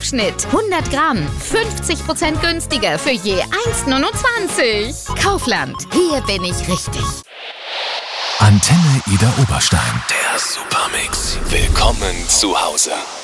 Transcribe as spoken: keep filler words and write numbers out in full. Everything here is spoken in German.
Aufschnitt. hundert Gramm, fünfzig Prozent günstiger für je eins Komma neunundzwanzig. Kaufland, hier bin ich richtig. Antenne Ida Oberstein. Der Supermix. Willkommen zu Hause.